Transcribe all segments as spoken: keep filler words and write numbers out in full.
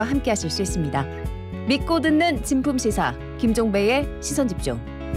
함께 하실 수 있습니다. 믿고 듣는 진품 시사 김종배의 시선집중.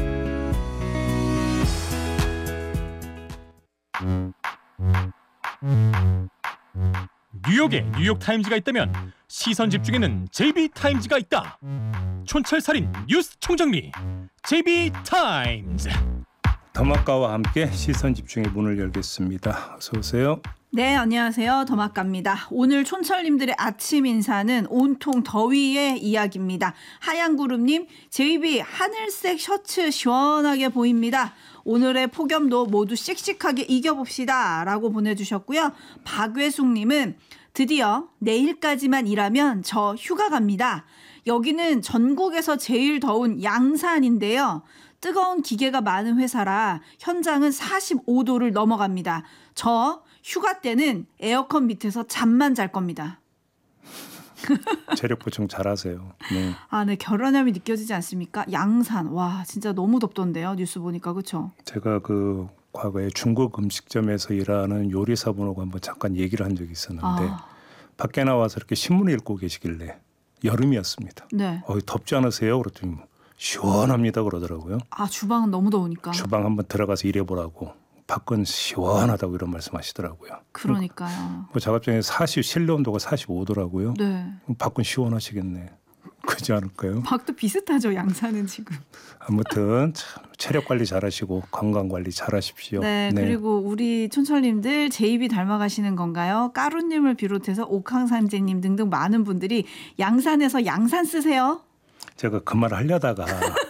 뉴욕에 뉴욕타임즈가 있다면 시선집중에는 제이비타임즈가 있다. 촌철살인 뉴스 총정리 제이비타임즈. 더마카와 함께 시선집중의 문을 열겠습니다. 어서 오세요. 네, 안녕하세요. 더마카입니다. 오늘 촌철님들의 아침 인사는 온통 더위의 이야기입니다. 하얀구름님, 제이비 하늘색 셔츠 시원하게 보입니다. 오늘의 폭염도 모두 씩씩하게 이겨봅시다 라고 보내주셨고요. 박외숙님은 드디어 내일까지만 일하면 저 휴가 갑니다. 여기는 전국에서 제일 더운 양산인데요. 뜨거운 기계가 많은 회사라 현장은 사십오 도를 넘어갑니다. 저 휴가 때는 에어컨 밑에서 잠만 잘 겁니다. 체력 보충 잘하세요. 네. 아, 네, 결연함이 느껴지지 않습니까? 양산, 와, 진짜 너무 덥던데요. 뉴스 보니까 그렇죠? 제가 그 과거에 중국 음식점에서 일하는 요리사분하고 한번 잠깐 얘기를 한 적이 있었는데 아. 밖에 나와서 이렇게 신문을 읽고 계시길래 여름이었습니다. 네. 어, 덥지 않으세요? 그랬더니 시원합니다 그러더라고요. 아, 주방은 너무 더우니까. 주방 한번 들어가서 일해보라고. 밖은 시원하다고 이런 말씀하시더라고요. 그러니까요. 뭐 작업장에 사십 실내 온도가 사십오 도라고요. 네. 밖은 시원하시겠네. 그렇지 않을까요? 밖도 비슷하죠. 양산은 지금. 아무튼 참 체력 관리 잘하시고 건강 관리 잘하십시오. 네, 네. 그리고 우리 촌철님들 제이비 닮아가시는 건가요? 까루님을 비롯해서 옥황상제님 등등 많은 분들이 양산에서 양산 쓰세요. 제가 그 말을 하려다가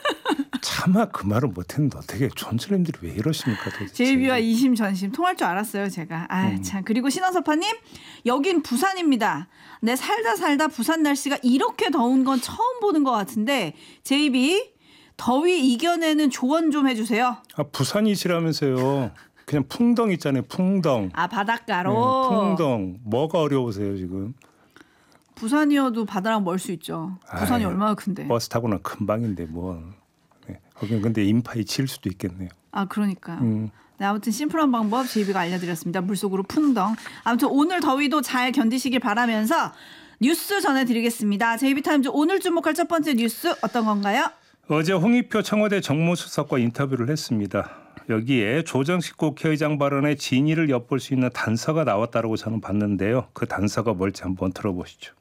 차마 그 말을 못했는데 어떻게 촌철님들이 왜 이러십니까 도대체. 제이비와 이심전심 통할 줄 알았어요 제가. 아, 음. 참. 그리고 신원섭파님, 여긴 부산입니다. 네, 살다 살다 부산 날씨가 이렇게 더운 건 처음 보는 것 같은데 제이비 더위 이겨내는 조언 좀 해주세요. 아, 부산이시라면서요. 그냥 풍덩 있잖아요. 풍덩. 아, 바닷가로. 네, 풍덩. 뭐가 어려우세요 지금? 부산이어도 바다랑 멀 수 있죠. 부산이 아유, 얼마나 큰데. 버스 타고는 금방인데 뭐. 네. 거긴 근데 인파에 칠 수도 있겠네요. 아, 그러니까요. 음. 네, 아무튼 심플한 방법 제이비가 알려드렸습니다. 물속으로 풍덩. 아무튼 오늘 더위도 잘 견디시길 바라면서 뉴스 전해드리겠습니다. 제이비타임즈 오늘 주목할 첫 번째 뉴스 어떤 건가요? 어제 홍익표 청와대 정무수석과 인터뷰를 했습니다. 여기에 조정식 국회의장 발언의 진위를 엿볼 수 있는 단서가 나왔다고 저는 봤는데요. 그 단서가 뭘지 한번 들어보시죠.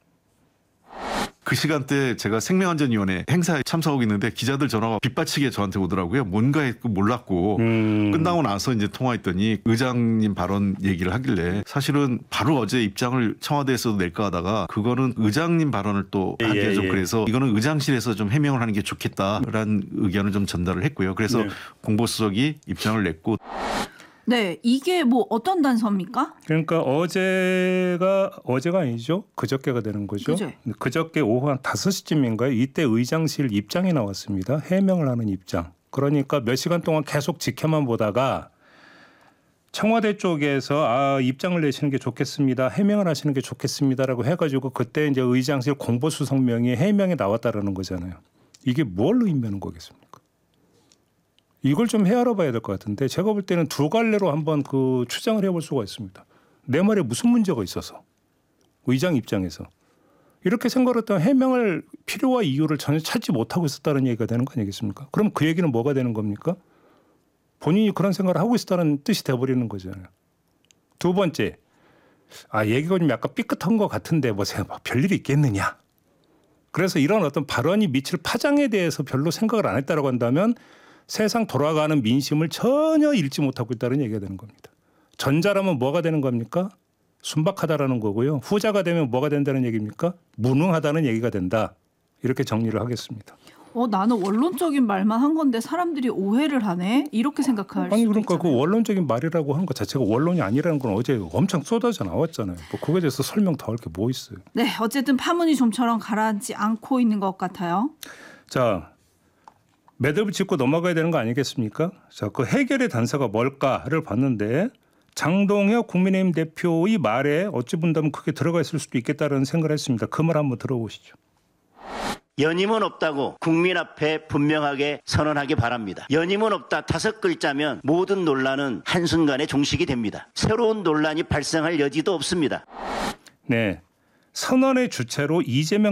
그 시간대 제가 생명안전위원회 행사에 참석하고 있는데 기자들 전화가 빗받치게 저한테 오더라고요. 뭔가 몰랐고 음. 끝나고 나서 이제 통화했더니 의장님 발언 얘기를 하길래 사실은 바로 어제 입장을 청와대에서도 낼까 하다가 그거는 의장님 발언을 또 예, 하기가 예, 좀 예. 그래서 이거는 의장실에서 좀 해명을 하는 게 좋겠다라는 의견을 좀 전달을 했고요. 그래서 네. 공보수석이 입장을 냈고. 네, 이게 뭐 어떤 단서입니까? 그러니까 어제가 어제가 아니죠. 그저께가 되는 거죠. 그제. 그저께 오후 한 다섯 시쯤인가요? 이때 의장실 입장이 나왔습니다. 해명을 하는 입장. 그러니까 몇 시간 동안 계속 지켜만 보다가 청와대 쪽에서 아, 입장을 내시는 게 좋겠습니다. 해명을 하시는 게 좋겠습니다라고 해가지고 그때 이제 의장실 공보수석명이 해명이 나왔다라는 거잖아요. 이게 뭘 의미하는 거겠습니까? 이걸 좀 헤아려 봐야 될 것 같은데 제가 볼 때는 두 갈래로 한번 그 추정을 해볼 수가 있습니다. 내 말에 무슨 문제가 있어서 의장 입장에서 이렇게 생각했던 해명을 필요와 이유를 전혀 찾지 못하고 있었다는 얘기가 되는 거 아니겠습니까? 그럼 그 얘기는 뭐가 되는 겁니까? 본인이 그런 생각을 하고 있었다는 뜻이 돼버리는 거잖아요. 두 번째, 아 얘기가 좀 약간 삐끗한 것 같은데 뭐 별일이 있겠느냐. 그래서 이런 어떤 발언이 미칠 파장에 대해서 별로 생각을 안 했다고 한다면 세상 돌아가는 민심을 전혀 읽지 못하고 있다는 얘기가 되는 겁니다. 전자라면 뭐가 되는 겁니까? 순박하다라는 거고요. 후자가 되면 뭐가 된다는 얘기입니까? 무능하다는 얘기가 된다. 이렇게 정리를 하겠습니다. 어, 나는 원론적인 말만 한 건데 사람들이 오해를 하네. 이렇게 생각할 아니 수도 그러니까 있잖아요. 그 원론적인 말이라고 한 것 자체가 원론이 아니라는 건 어제 엄청 쏟아져 나왔잖아요. 뭐 그거에 대해서 설명 더 할 게 뭐 있어요. 네, 어쨌든 파문이 좀처럼 가라앉지 않고 있는 것 같아요. 자. 매듭을 짚고 넘어가야 되는 거 아니겠습니까? 자, 그 해결의 단서가 뭘까를 봤는데 장동혁 국민의힘 대표의 말에 어찌 본다면 크게 들어가 있을 수도 있겠다는 생각을 했습니다. 그 말 한번 들어보시죠. 연임은 없다고 국민 앞에 분명하게 선언하기 바랍니다. 연임은 없다 다섯 글자면 모든 논란은 한순간에 종식이 됩니다. 새로운 논란이 발생할 여지도 없습니다. 네. 선언의 주체로 이재명